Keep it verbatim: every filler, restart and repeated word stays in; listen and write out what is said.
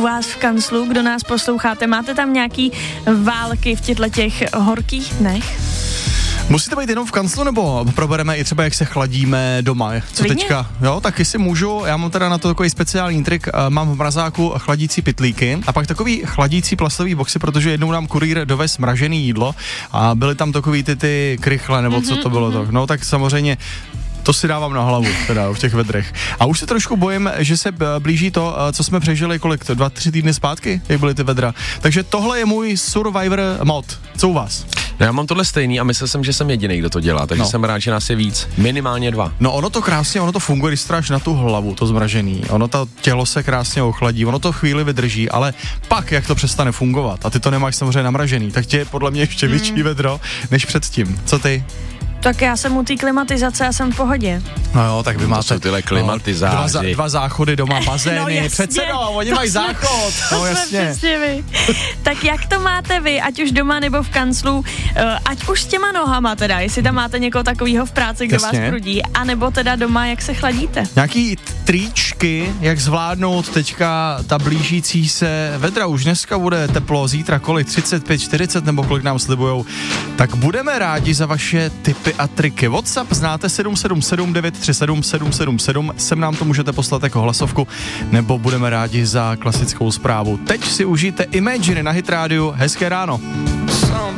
vás v kanclu, kdo nás posloucháte, máte tam nějaký války v těchto těch horkých dnech? Musíte být jenom v kanclu, nebo probereme i třeba, jak se chladíme doma? Co Klidně. teďka? Jo, taky si můžu. Já mám teda na to takový speciální trik. Mám v mrazáku chladící pytlíky a pak takový chladící plastový boxy, protože jednou nám kurýr dovez mražený jídlo a byly tam takový ty, ty krychle, nebo co to bylo to. No tak samozřejmě to si dávám na hlavu, teda v těch vedrech. A už se trošku bojím, že se blíží to, co jsme přežili kolik, to, dva, tři týdny zpátky, jak byly ty vedra. Takže tohle je můj Survivor mod. Co u vás? No já mám tohle stejný a myslel jsem, že jsem jediný, kdo to dělá, takže no. jsem rád, že nás je víc. Minimálně dva. No ono to krásně, ono to funguje, když stráš na tu hlavu, to zmražený. Ono to tělo se krásně ochladí, ono to chvíli vydrží, ale pak, jak to přestane fungovat a ty to nemáš samozřejmě namražený, tak tě je podle mě ještě větší mm. vedro, než předtím. Co ty? Tak já jsem u té klimatizace a jsem v pohodě. No jo, tak vy to máte jsou tyhle klimatizáři. No, dva, dva záchody doma, bazény, no jasně, přece no, oni mají jsme, záchod. No jasně. Vy. Tak jak to máte vy, ať už doma nebo v kanclu, ať už s těma nohama teda, jestli tam máte někoho takového v práci, kdo jasně. vás prudí, anebo teda doma, jak se chladíte? Nějaký tričky, jak zvládnout teďka ta blížící se vedra, už dneska bude teplo, zítra kolik, třicet pět, čtyřicet nebo kolik nám slibujou, tak budeme rádi za vaše tipy a triky. WhatsApp znáte sedm sedm sedm devět tři sedm sedm sedm sedm, sem nám to můžete poslat jako hlasovku, nebo budeme rádi za klasickou zprávu. Teď si užijte Imagine na Hit rádiu, hezké ráno.